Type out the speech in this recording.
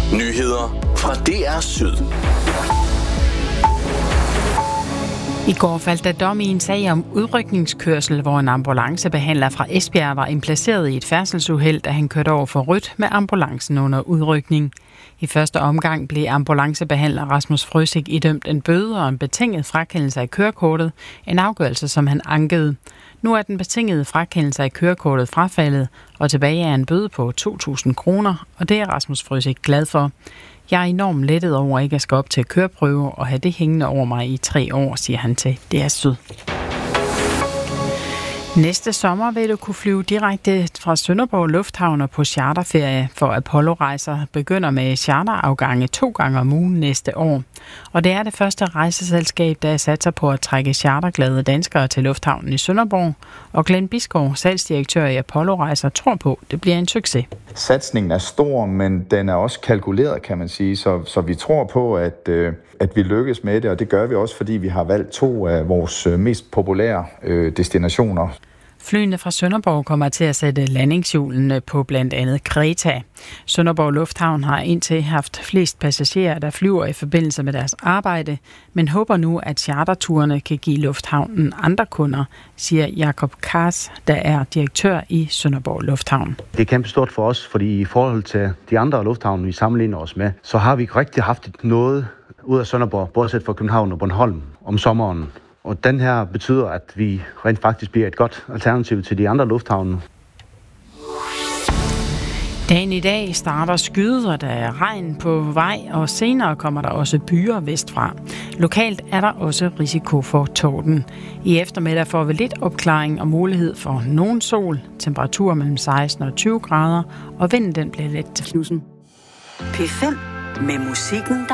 Nyheder fra DR Syd. I går faldt der dom i en sag om udrykningskørsel, hvor en ambulancebehandler fra Esbjerg var indplaceret i et færdselsuheld, da han kørte over for rødt med ambulancen under udrykning. I første omgang blev ambulancebehandler Rasmus Frøsig idømt en bøde og en betinget frakendelse af kørekortet, en afgørelse, som han ankede. Nu er den betingede frakendelse af kørekortet frafaldet, og tilbage er en bøde på 2.000 kroner, og det er Rasmus Frøsig glad for. Jeg er enormt lettet over ikke at skal op til køreprøve og have det hængende over mig i 3 år, siger han til DR Syd. Næste sommer vil du kunne flyve direkte fra Sønderborg Lufthavn og på charterferie, for Apollo-rejser begynder med charterafgange 2 gange om ugen næste år. Og det er det første rejseselskab, der satser på at trække charterglade danskere til lufthavnen i Sønderborg. Og Glenn Bisgaard, salgsdirektør i Apollo-rejser, tror på, at det bliver en succes. Satsningen er stor, men den er også kalkuleret, kan man sige, så vi tror på, at vi lykkes med det, og det gør vi også, fordi vi har valgt 2 af vores mest populære destinationer. Flyene fra Sønderborg kommer til at sætte landingshjulene på blandt andet Kreta. Sønderborg Lufthavn har indtil haft flest passagerer, der flyver i forbindelse med deres arbejde, men håber nu, at charterturene kan give lufthavnen andre kunder, siger Jakob Kars, der er direktør i Sønderborg Lufthavn. Det er kæmpestort for os, fordi i forhold til de andre lufthavne, vi sammenligner os med, så har vi ikke rigtig haft noget ud af Sønderborg, bortset fra København og Bornholm om sommeren. Og den her betyder, at vi rent faktisk bliver et godt alternativ til de andre lufthavne. Dagen i dag starter skyet, og der er regn på vej, og senere kommer der også byer vestfra. Lokalt er der også risiko for torden. I eftermiddag får vi lidt opklaring og mulighed for nogen sol, temperatur mellem 16 og 20 grader, og vinden den bliver let til knusen. P5 med musikken, der